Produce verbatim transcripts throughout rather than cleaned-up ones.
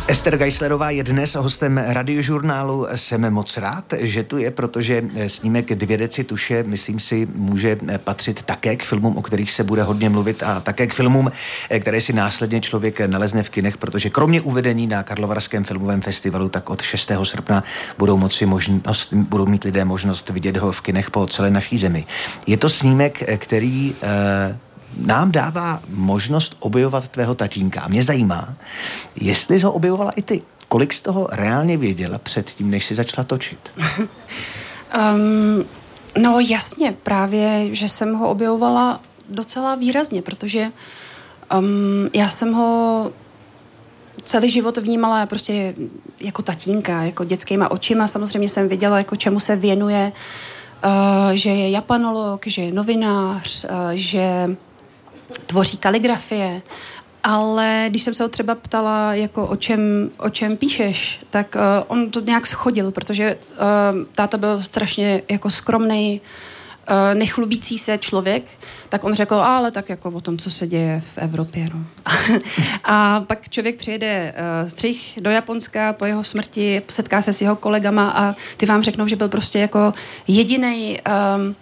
Ester Geislerová je dnes hostem Radiožurnálu. Jsem moc rád, že tu je, protože snímek Dvě deci tuše, myslím si, může patřit také k filmům, o kterých se bude hodně mluvit, a také k filmům, které si následně člověk nalezne v kinech, protože kromě uvedení na Karlovarském filmovém festivalu, tak od šestého srpna budou moci možnost, budou mít lidé možnost vidět ho v kinech po celé naší zemi. Je to snímek, který eh, nám dává možnost objevovat tvého tatínka. A mě zajímá, jestli jsi ho objevovala i ty. Kolik z toho reálně věděla předtím, než jsi začala točit? um, no jasně, právě, že jsem ho objevovala docela výrazně, protože um, já jsem ho celý život vnímala prostě jako tatínka, jako dětskýma očima. Samozřejmě jsem věděla, jako čemu se věnuje, uh, že je japanolog, že je novinář, uh, že tvoří kaligrafie, ale když jsem se ho třeba ptala, jako o čem, o čem píšeš, tak uh, on to nějak schodil, protože uh, táta byl strašně jako skromnej, uh, nechlubící se člověk, tak on řekl, ale tak jako o tom, co se děje v Evropě. No. A pak člověk přijede uh, střih do Japonska po jeho smrti, setká se s jeho kolegama a ty vám řeknou, že byl prostě jako jedinej um,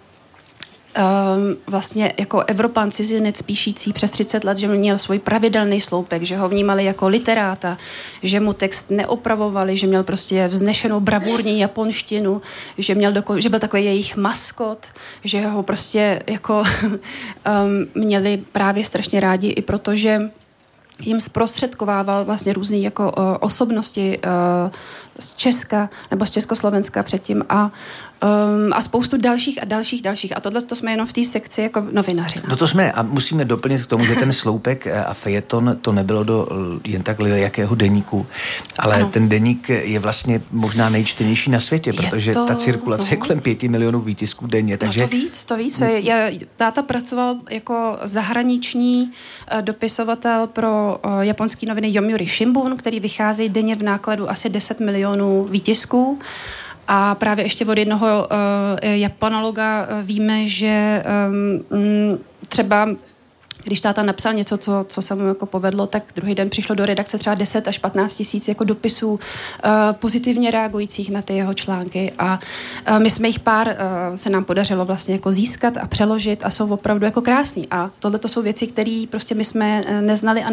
Um, vlastně jako Evropan, cizinec píšící přes třicet let, že měl svůj pravidelný sloupek, že ho vnímali jako literáta, že mu text neopravovali, že měl prostě vznešenou bravurní japonštinu, že, měl doko- že byl takový jejich maskot, že ho prostě jako um, měli právě strašně rádi i proto, že jim zprostředkovával vlastně různé jako uh, osobnosti uh, z Česka nebo z Československa předtím a, um, a spoustu dalších a dalších dalších. A tohle to jsme jenom v té sekci jako novinaři. No to jsme a musíme doplnit k tomu, že ten sloupek a fejeton to nebylo do jen tak jakého deníku, ale ano. Ten deník je vlastně možná nejčtenější na světě, protože to, ta cirkulace no. je kolem pěti milionů výtisků denně. Takže... No to víc, to víc. Já, táta pracoval jako zahraniční uh, dopisovatel pro uh, japonský noviny Yomiuri Shimbun, který vychází denně v nákladu asi deset milionů výtisků. A právě ještě od jednoho uh, japanologa uh, víme, že um, třeba když táta napsal něco, co, co se mu jako povedlo, tak druhý den přišlo do redakce třeba deset až patnáct tisíc jako dopisů uh, pozitivně reagujících na ty jeho články. A uh, my jsme jich pár uh, se nám podařilo vlastně jako získat a přeložit a jsou opravdu jako krásný. A tohle to jsou věci, které prostě my jsme uh, neznali a